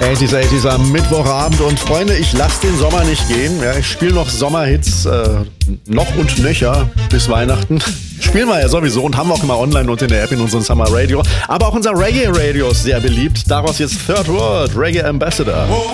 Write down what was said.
80s am Mittwochabend und Freunde, ich lasse den Sommer nicht gehen. Ja, ich spiele noch Sommerhits noch und nöcher bis Weihnachten. Spielen wir ja sowieso und haben wir auch immer online und in der App in unserem Summer Radio. Aber auch unser Reggae Radio ist sehr beliebt. Daraus jetzt Third World, Reggae Ambassador.